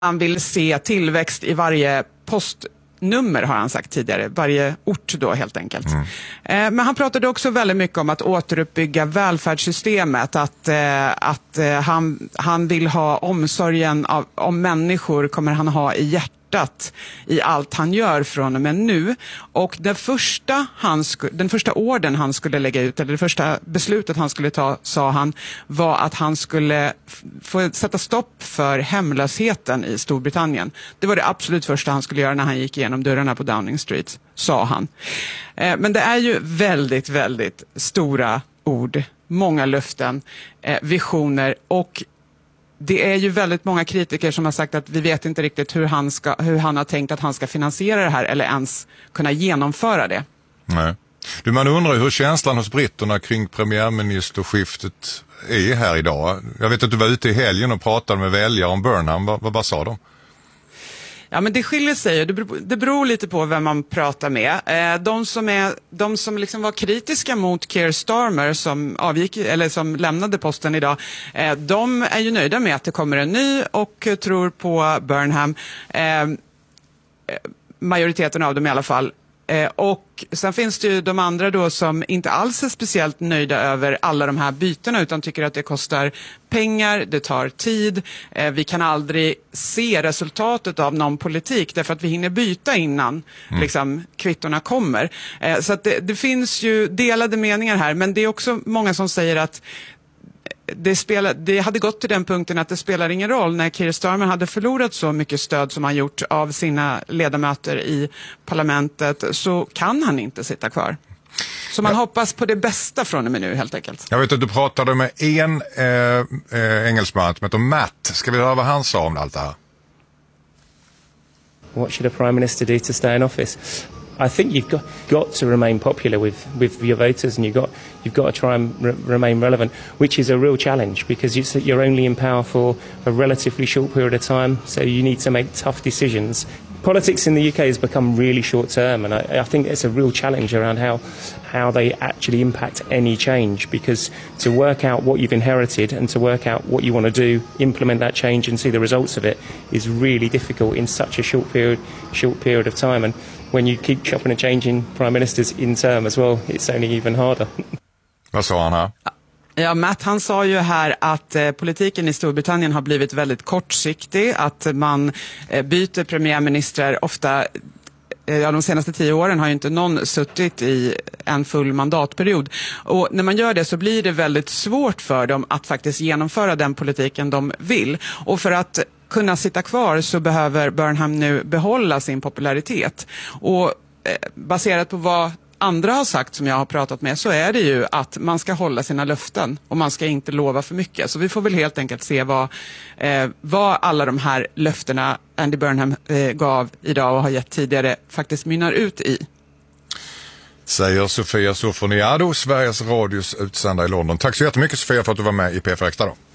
Han vill se tillväxt i varje postnummer, har han sagt tidigare. Varje ort då, helt enkelt. Men han pratade också väldigt mycket om att återuppbygga välfärdssystemet. Att han vill ha omsorgen om människor, kommer han ha i hjärtat i allt han gör från och med nu. Och den första orden han skulle lägga ut, eller det första beslutet han skulle ta, sa han, var att han skulle få sätta stopp för hemlösheten i Storbritannien. Det var det absolut första han skulle göra när han gick igenom dörrarna på Downing Street, sa han. Men det är ju väldigt, väldigt stora ord, många löften, visioner, och det är ju väldigt många kritiker som har sagt att vi vet inte riktigt hur han har tänkt att han ska finansiera det här eller ens kunna genomföra det. Nej. Man undrar hur känslan hos britterna kring premiärministerskiftet är här idag. Jag vet att du var ute i helgen och pratade med väljare om Burnham. Vad sa de? Ja, men det skiljer sig. Det beror lite på vem man pratar med. De som liksom var kritiska mot Keir Starmer som avgick eller som lämnade posten idag, de är ju nöjda med att det kommer en ny och tror på Burnham. Majoriteten av dem i alla fall. Och sen finns det ju de andra då som inte alls är speciellt nöjda över alla de här bytena, utan tycker att det kostar pengar, det tar tid, vi kan aldrig se resultatet av någon politik därför att vi hinner byta innan liksom, kvittorna kommer. Så att det finns ju delade meningar här, men det är också många som säger att det hade gått till den punkten att det spelar ingen roll när Keir Starmer hade förlorat så mycket stöd som han gjort av sina ledamöter i parlamentet, så kan han inte sitta kvar. Så man hoppas på det bästa från och med nu, helt enkelt. Jag vet att du pratade med en engelsman som heter Matt. Ska vi höra vad han sa om allt det här? What should a prime minister do to stay in office? I think you've got to remain popular with your voters, and you've got to try and remain relevant, which is a real challenge because you're only in power for a relatively short period of time, so you need to make tough decisions. Politics in the UK has become really short term, and I think it's a real challenge around how they actually impact any change, because to work out what you've inherited and to work out what you want to do, implement that change and see the results of it is really difficult in such a short period of time. And when you keep chopping and changing prime ministers in term as well, it's only even harder. Vad sa han här? Ja, Matt, han sa ju här att politiken i Storbritannien har blivit väldigt kortsiktig, att man byter premiärministrar ofta. De senaste 10 åren har ju inte någon suttit i en full mandatperiod. Och när man gör det så blir det väldigt svårt för dem att faktiskt genomföra den politiken de vill. Och för att kunna sitta kvar så behöver Burnham nu behålla sin popularitet. Och baserat på vad andra har sagt som jag har pratat med, så är det ju att man ska hålla sina löften och man ska inte lova för mycket. Så vi får väl helt enkelt se vad alla de här löftena Andy Burnham gav idag och har gett tidigare faktiskt mynnar ut i. Säger Sofia Sofoniado, Sveriges Radios utsända i London. Tack så jättemycket, Sofia, för att du var med i PFR Extra då.